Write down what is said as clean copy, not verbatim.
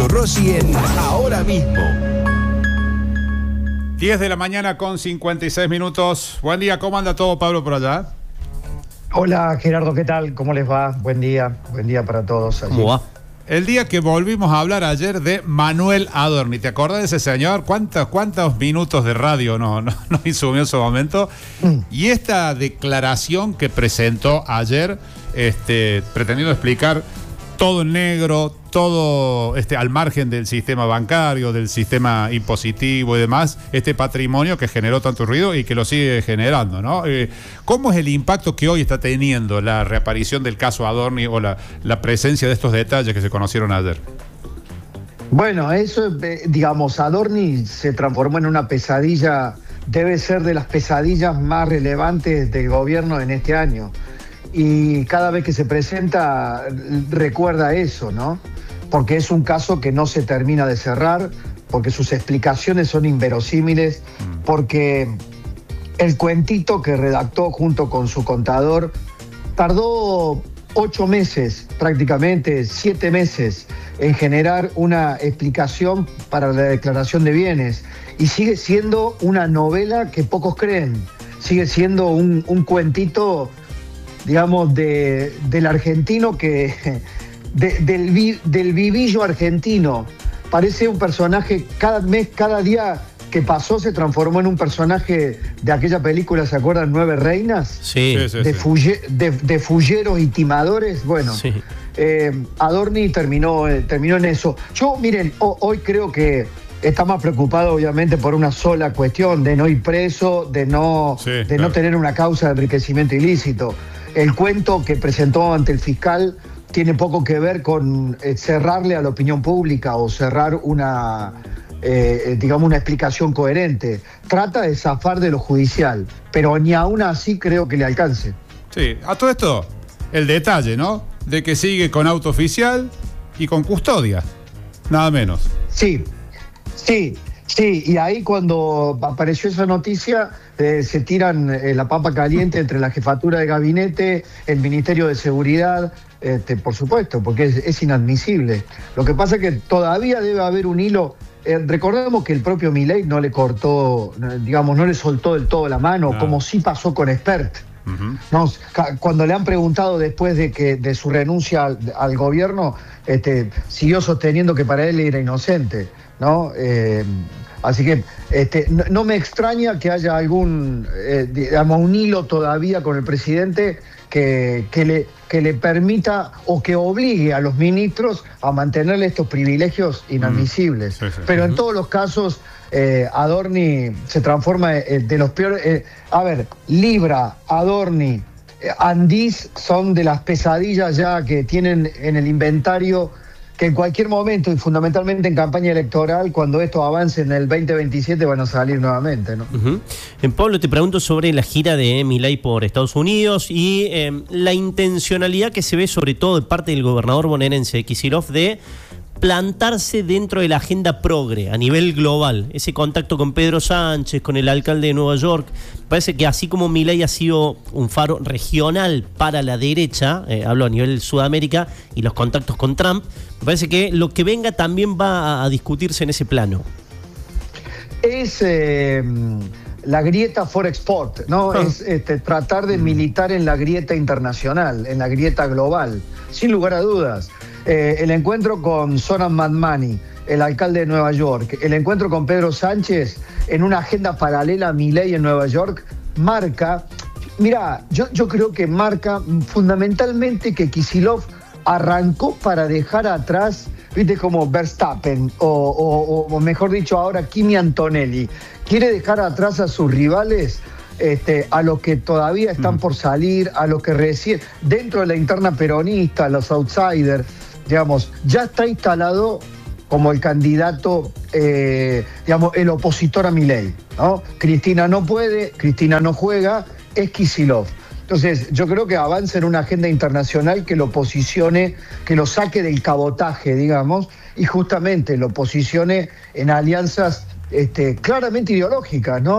Rossi en Ahora Mismo. 10 de la mañana con 56 minutos. Buen día, ¿cómo anda todo, Pablo, por allá? Hola Gerardo, ¿qué tal? ¿Cómo les va? Buen día para todos allí. ¿Cómo va? El día que volvimos a hablar ayer de Manuel Adorni, ¿te acordás de ese señor? ¿Cuántos minutos de radio no hizo en ese momento? Y esta declaración que presentó ayer, pretendiendo explicar todo en negro, todo al margen del sistema bancario, del sistema impositivo y demás, este patrimonio que generó tanto ruido y que lo sigue generando, ¿no? ¿Cómo es el impacto que hoy está teniendo la reaparición del caso Adorni o la presencia de estos detalles que se conocieron ayer? Bueno, eso, digamos, Adorni se transformó en una pesadilla, debe ser de las pesadillas más relevantes del gobierno en este año. Y cada vez que se presenta recuerda eso, ¿no? Porque es un caso que no se termina de cerrar, porque sus explicaciones son inverosímiles, porque el cuentito que redactó junto con su contador tardó 8 meses, prácticamente 7 meses, en generar una explicación para la declaración de bienes. Y sigue siendo una novela que pocos creen, sigue siendo un cuentito, digamos, del argentino del vivillo argentino. Parece un personaje, cada día que pasó se transformó en un personaje de aquella película, ¿se acuerdan? 9 reinas. Sí. De fulleros y timadores. Bueno, sí. Adorni terminó en eso. Yo, miren, hoy creo que está más preocupado obviamente por una sola cuestión, de no ir preso, de no tener una causa de enriquecimiento ilícito. El cuento que presentó ante el fiscal tiene poco que ver con cerrarle a la opinión pública o cerrar una explicación coherente. Trata de zafar de lo judicial, pero ni aún así creo que le alcance. Sí, a todo esto, el detalle, ¿no? De que sigue con auto oficial y con custodia, nada menos. Sí, y ahí cuando apareció esa noticia se tiran la papa caliente entre la jefatura de gabinete, el Ministerio de Seguridad, por supuesto, porque es inadmisible. Lo que pasa es que todavía debe haber un hilo. Recordemos que el propio Milei no le cortó, digamos, no le soltó del todo la mano, como sí pasó con Espert. No, cuando le han preguntado después de su renuncia al gobierno, siguió sosteniendo que para él era inocente, ¿no? Así que no me extraña que haya algún, un hilo todavía con el presidente que le permita o que obligue a los ministros a mantenerle estos privilegios inadmisibles. Sí. Pero en todos los casos, Adorni se transforma de los peores. Libra, Adorni, Andís son de las pesadillas ya que tienen en el inventario, que en cualquier momento, y fundamentalmente en campaña electoral, cuando esto avance en el 2027, van a salir nuevamente, ¿no? Pablo, te pregunto sobre la gira de Milei por Estados Unidos y la intencionalidad que se ve sobre todo de parte del gobernador bonaerense Kicillof de plantarse dentro de la agenda progre a nivel global. Ese contacto con Pedro Sánchez, con el alcalde de Nueva York. Parece que así como Milei ha sido un faro regional para la derecha, hablo a nivel Sudamérica, y los contactos con Trump, me parece que lo que venga también va a discutirse en ese plano. Es la grieta for export, ¿no? Es tratar de militar en la grieta internacional, en la grieta global, sin lugar a dudas. El encuentro con Zoran Madmani, el alcalde de Nueva York, el encuentro con Pedro Sánchez en una agenda paralela a Milei en Nueva York, marca, yo creo que marca fundamentalmente que Kicillof arrancó para dejar atrás, viste, como Verstappen, o mejor dicho ahora, Kimi Antonelli. Quiere dejar atrás a sus rivales, a los que todavía están por salir, a los que recién, dentro de la interna peronista, los outsiders, digamos, ya está instalado como el candidato, el opositor a Milei, ¿no? Cristina no puede, Cristina no juega, es Kicillof. Entonces, yo creo que avanza en una agenda internacional que lo posicione, que lo saque del cabotaje, digamos, y justamente lo posicione en alianzas claramente ideológicas, ¿no?